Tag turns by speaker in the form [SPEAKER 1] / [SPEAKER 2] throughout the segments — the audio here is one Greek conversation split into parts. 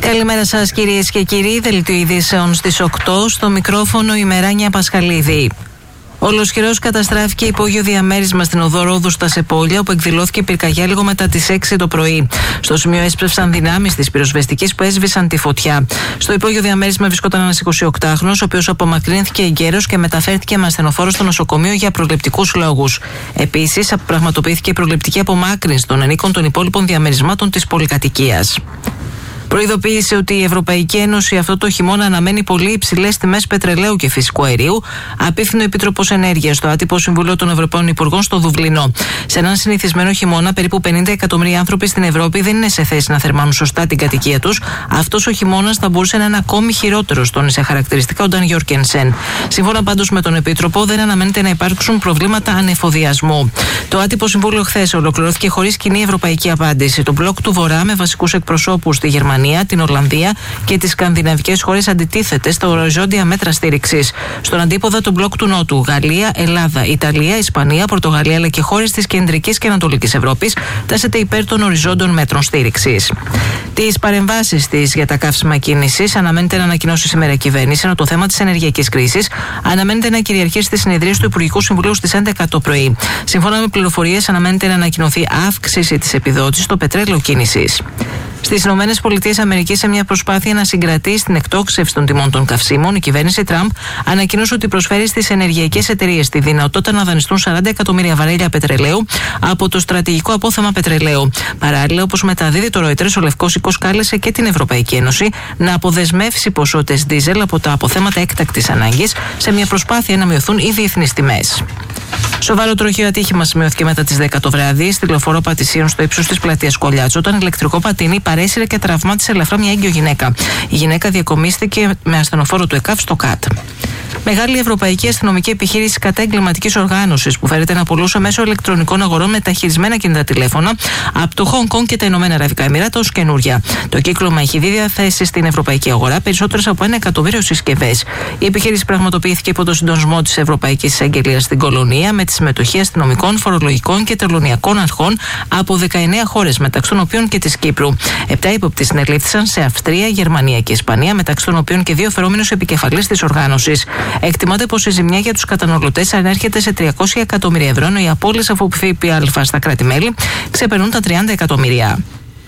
[SPEAKER 1] Καλημέρα σας κυρίες και κύριοι, δελτίο ειδήσεων στις 8, στο μικρόφωνο η Μεράνια Πασχαλίδη. Ολοσχερός καταστράφηκε υπόγειο διαμέρισμα στην οδό Ρόδου στα Σεπόλια, όπου εκδηλώθηκε πυρκαγιά λίγο μετά τις 6 το πρωί. Στο σημείο έσπρευσαν δυνάμεις της πυροσβεστικής που έσβησαν τη φωτιά. Στο υπόγειο διαμέρισμα βρισκόταν ένας 28χρονος, ο οποίος απομακρύνθηκε εγκαίρος και μεταφέρθηκε με ασθενοφόρο στο νοσοκομείο για προληπτικούς λόγους. Επίσης, πραγματοποιήθηκε προληπτική απομάκρυνση των ανήκων των υπόλοιπων διαμερισμάτων της πολυκατοικίας. Προειδοποίησε ότι η Ευρωπαϊκή Ένωση αυτό το χειμώνα αναμένει πολύ υψηλές τιμές πετρελαίου και φυσικού αερίου, απίθυνε ο Επίτροπος Ενέργειας στο άτυπο Συμβούλιο των Ευρωπαίων Υπουργών στο Δουβλίνο. Σε έναν συνηθισμένο χειμώνα, περίπου 50 εκατομμύρια άνθρωποι στην Ευρώπη δεν είναι σε θέση να θερμάνουν σωστά την κατοικία τους. Αυτός ο χειμώνας θα μπορούσε να είναι ακόμη χειρότερος, τόνισε χαρακτηριστικά ο Νταν Γιόρκενσεν. Σύμφωνα πάντως με τον Επίτροπο, δεν αναμένεται να υπάρξουν προβλήματα ανεφοδιασμού. Το άτυπο Συμβούλιο χθες ολοκληρώθηκε χωρίς κοινή ευρωπαϊκή απάντηση. Το μπλοκ του Βορρά, με βασικούς εκπροσώπους στη Γερμανία, την Ολλανδία και τις σκανδιναβικές χώρες, αντιτίθεται στα οριζόντια μέτρα στήριξης. Στον αντίποδα, το μπλοκ του Νότου, Γαλλία, Ελλάδα, Ιταλία, Ισπανία, Πορτογαλία αλλά και χώρες της Κεντρικής και Ανατολικής Ευρώπης, τάσσεται υπέρ των οριζόντων μέτρων στήριξης. Τις παρεμβάσεις της για τα καύσιμα κίνησης αναμένεται να ανακοινώσει σήμερα η κυβέρνηση, ενώ το θέμα της ενεργειακής κρίσης αναμένεται να κυριαρχήσει στις συνεδρίες του Υπουργικού Συμβουλίου στις 11 το πρωί. Σύμφωνα με πληροφορίες, αναμένεται να ανακοινωθεί αύξηση της επιδότησης στο πετρέλαιο κίνησης. Στις ΗΠΑ, σε μια προσπάθεια να συγκρατήσει την εκτόξευση των τιμών των καυσίμων, η κυβέρνηση Τραμπ ανακοίνωσε ότι προσφέρει στις ενεργειακές εταιρείες τη δυνατότητα να δανειστούν 40 εκατομμύρια βαρέλια πετρελαίου από το στρατηγικό απόθεμα πετρελαίου. Παράλληλα, όπως μεταδίδει το Reuters, ο Λευκός Οίκος κάλεσε και την Ευρωπαϊκή Ένωση να αποδεσμεύσει ποσότητες δίζελ από τα αποθέματα έκτακτης ανάγκης, σε μια προσπάθεια να μειωθούν οι διεθνείς τιμές. Σοβαρό τροχαίο ατύχημα σημειώθηκε μετά τις 10 το βράδυ στη λεωφόρο Πατησίων στο ύψος της πλατείας Κολιάτσου, όταν ηλεκτρικό πατίνι παρέσυρε και τραυμάτισε ελαφρά μια έγκυο γυναίκα. Η γυναίκα διακομίστηκε με ασθενοφόρο του ΕΚΑΒ στο ΚΑΤ. Μεγάλη ευρωπαϊκή αστυνομική επιχείρηση κατά εγκληματικής οργάνωσης που φέρεται να πουλούσε μέσω ηλεκτρονικών αγορών μεταχειρισμένα κινητά τηλέφωνα από το Χονγκ Κονγκ και τα Ηνωμένα Αραβικά Εμιράτα ως καινούρια. Το κύκλωμα έχει δει διαθέσει στην ευρωπαϊκή αγορά περισσότερες από 1 εκατομμύριο συσκευές. Η επιχείρηση πραγματοποιήθηκε υπό το συντονισμό της Ευρωπαϊκής Εισαγγελίας στην Κολονία, με τη συμμετοχή αστυνομικών, φορολογικών και τελωνειακών αρχών από 19 χώρες, μεταξύ των οποίων και της Κύπρου. 7 ύποπτοι συνελήφθησαν σε Αυστρία, Γερμανία και Ισπανία, μεταξύ των οποίων και 2 φερόμενους επικεφαλής της οργάνωσης. Εκτιμάται πως η ζημιά για τους καταναλωτές ανέρχεται σε 300 εκατομμύρια ευρώ, ενώ οι απώλειες από ΦΠΑ στα κράτη-μέλη ξεπερνούν τα 30 εκατομμύρια.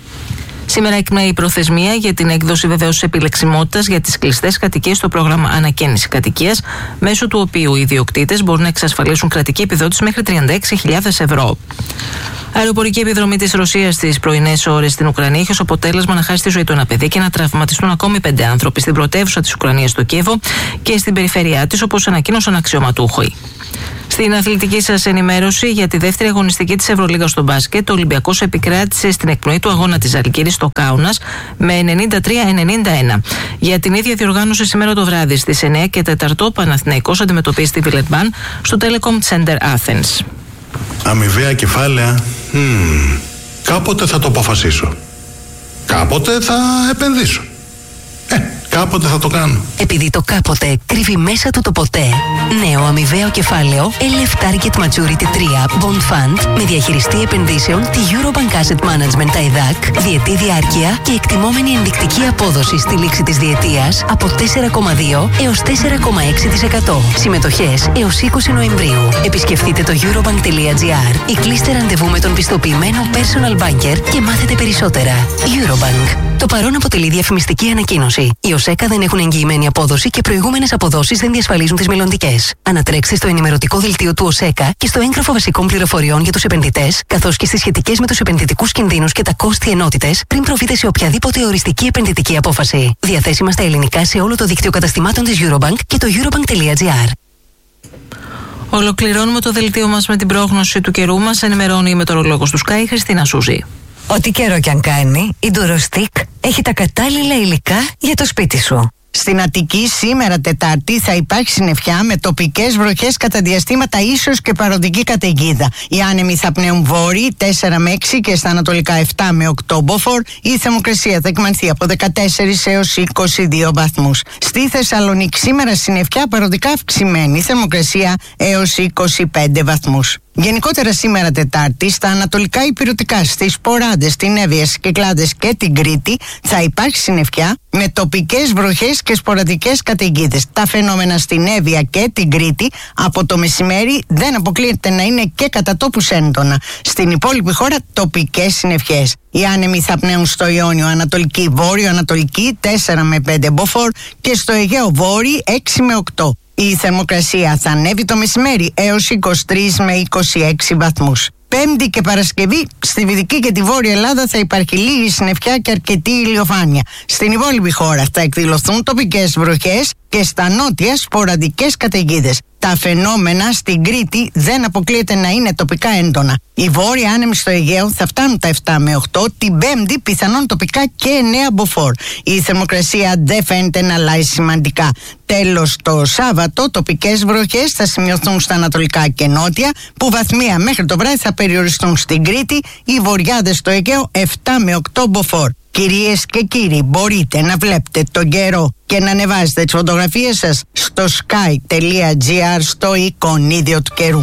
[SPEAKER 1] Σήμερα εκπνέει η προθεσμία για την έκδοση βεβαίωσης επιλεξιμότητας για τις κλειστές κατοικίες στο πρόγραμμα Ανακαίνιση Κατοικίας, μέσω του οποίου οι ιδιοκτήτες μπορούν να εξασφαλίσουν κρατική επιδότηση μέχρι 36.000 ευρώ. Αεροπορική επιδρομή της Ρωσίας στις πρωινές ώρες στην Ουκρανία έχει ως αποτέλεσμα να χάσει τη ζωή του ένα παιδί και να τραυματιστούν ακόμη 5 άνθρωποι στην πρωτεύουσα της Ουκρανίας, στο Κίεβο, και στην περιφέρειά της, όπως ανακοίνωσαν αξιωματούχοι. Στην αθλητική σας ενημέρωση, για τη δεύτερη αγωνιστική της Ευρωλίγας στο μπάσκετ, ο Ολυμπιακός επικράτησε στην εκπνοή του αγώνα της Ζαλγκύρης στο Κάουνας με 93-91. Για την ίδια διοργάνωση, σήμερα το βράδυ στις 9 και 4 ο Παναθηναϊκός αντιμετωπίζει τη Βιλερμπάν στο Telecom Center Athens.
[SPEAKER 2] Αμοιβαία κεφάλαια. Κάποτε θα το αποφασίσω. Κάποτε θα επενδύσω. Κάποτε θα το κάνω.
[SPEAKER 3] Επειδή το κάποτε κρύβει μέσα του το ποτέ. Νέο αμοιβαίο κεφάλαιο LF Target Maturity 3 Bond Fund με διαχειριστή επενδύσεων τη Eurobank Asset Management ΤΑΙΔΑΚ, διετή διάρκεια και εκτιμόμενη ενδεικτική απόδοση στη λήξη της διετίας από 4,2 έως 4,6%. Συμμετοχές έως 20 Νοεμβρίου. Επισκεφτείτε το eurobank.gr ή κλείστε ραντεβού με τον πιστοποιημένο personal banker και μάθετε περισσότερα. Eurobank. Το παρόν αποτελεί διαφημιστική ανακοίνωση. Οι ΟΣΕΚΑ δεν έχουν εγγυημένη απόδοση και προηγούμενες αποδόσεις δεν διασφαλίζουν τις μελλοντικές. Ανατρέξτε στο ενημερωτικό δελτίο του ΟΣΕΚΑ και στο έγγραφο βασικών πληροφοριών για τους επενδυτές, καθώς και στις σχετικές με τους επενδυτικούς κινδύνους και τα κόστη ενότητες, πριν προβείτε σε οποιαδήποτε οριστική επενδυτική απόφαση. Διαθέσιμα στα ελληνικά σε όλο το δίκτυο καταστημάτων της Eurobank και το eurobank.gr.
[SPEAKER 1] Ολοκληρώνουμε το δελτίο μας με την πρόγνωση του καιρού μας. Ενημερώνει η μετεωρολόγος του Sky, Χριστίνα Σούζη.
[SPEAKER 4] Ό,τι καιρό κι αν κάνει, η Durostec έχει τα κατάλληλα υλικά για το σπίτι σου. Στην Αττική σήμερα Τετάρτη θα υπάρχει συννεφιά με τοπικές βροχές κατά διαστήματα, ίσως και παροδική καταιγίδα. Οι άνεμοι θα πνέουν βόρειοι 4 με 6 και στα ανατολικά 7 με 8 μποφόρ. Η θερμοκρασία θα εκμανθεί από 14 έως 22 βαθμούς. Στη Θεσσαλονίκη σήμερα συννεφιά παροδικά αυξημένη, θερμοκρασία έως 25 βαθμούς. Γενικότερα σήμερα Τετάρτη στα ανατολικά ηπειρωτικά, στις Ποράντες, στην Εύβοια, στις Κυκλάδες και την Κρήτη θα υπάρχει συννεφιά με τοπικές βροχές και σποραδικές καταιγίδες. Τα φαινόμενα στην Εύβοια και την Κρήτη από το μεσημέρι δεν αποκλείεται να είναι και κατά τόπους έντονα. Στην υπόλοιπη χώρα τοπικές συννεφιές. Οι άνεμοι θα πνέουν στο Ιόνιο ανατολική, βόρειο-ανατολική 4 με 5 μποφόρ και στο Αιγαίο βόρειο 6 με 8. Η θερμοκρασία θα ανέβει το μεσημέρι έως 23 με 26 βαθμούς. Πέμπτη και Παρασκευή στη Δυτική και τη Βόρεια Ελλάδα θα υπάρχει λίγη συννεφιά και αρκετή ηλιοφάνεια. Στην υπόλοιπη χώρα θα εκδηλωθούν τοπικές βροχές και στα νότια σποραδικές καταιγίδες. Τα φαινόμενα στην Κρήτη δεν αποκλείεται να είναι τοπικά έντονα. Οι βόρειοι άνεμοι στο Αιγαίο θα φτάνουν τα 7 με 8, την Πέμπτη πιθανόν τοπικά και 9 μποφόρ. Η θερμοκρασία δεν φαίνεται να αλλάζει σημαντικά. Τέλος, το Σάββατο τοπικές βροχές θα σημειωθούν στα ανατολικά και νότια, που βαθμία μέχρι το βράδυ θα περιοριστούν στην Κρήτη, οι βορειάδες στο Αιγαίο 7 με 8 μποφόρ. Κυρίες και κύριοι, μπορείτε να βλέπετε τον καιρό και να ανεβάζετε τις φωτογραφίες σας στο sky.gr στο εικονίδιο του καιρού.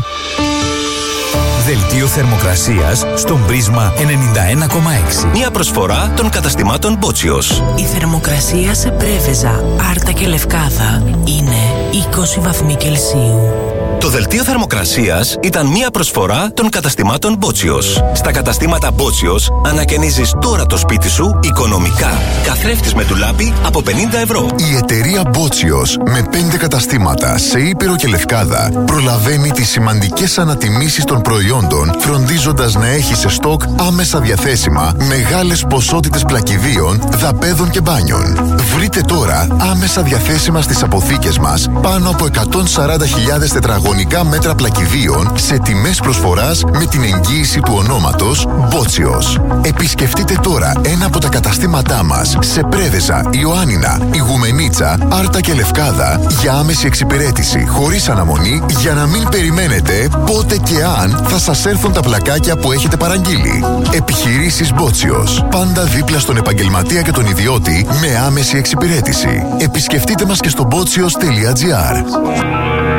[SPEAKER 5] Δελτίο θερμοκρασίας στον Πρίσμα 91,6.
[SPEAKER 6] Μια προσφορά των καταστημάτων Μπότσιος.
[SPEAKER 7] Η θερμοκρασία σε Πρέβεζα, Άρτα και Λευκάδα είναι 20 βαθμοί Κελσίου.
[SPEAKER 6] Το δελτίο θερμοκρασίας ήταν μια προσφορά των καταστημάτων Μπότσιος. Στα καταστήματα Μπότσιος ανακαινίζεις τώρα το σπίτι σου οικονομικά. Καθρέφτης με ντουλάπι από 50 ευρώ.
[SPEAKER 8] Η εταιρεία Μπότσιος με 5 καταστήματα σε Ήπειρο και Λευκάδα προλαβαίνει τις σημαντικές ανατιμήσεις των προϊόντων, φροντίζοντας να έχει σε στόκ άμεσα διαθέσιμα μεγάλες ποσότητες πλακιδίων, δαπέδων και μπάνιων. Βρείτε τώρα άμεσα διαθέσιμα στις αποθήκες μας πάνω από 140.000 τετραγωνικά μέτρα πλακιδίων σε τιμές προσφοράς με την εγγύηση του ονόματος Μπότσιος. Επισκεφτείτε τώρα ένα από τα καταστήματά μας σε Πρέβεζα, Ιωάννινα, Ιγουμενίτσα, Άρτα και Λευκάδα για άμεση εξυπηρέτηση χωρίς αναμονή, για να μην περιμένετε πότε και αν θα σας έρθουν τα πλακάκια που έχετε παραγγείλει. Επιχειρήσεις Μπότσιος. Πάντα δίπλα στον επαγγελματία και τον ιδιώτη με άμεση εξυπηρέτηση. Επισκεφτείτε μας και στο botsios.gr.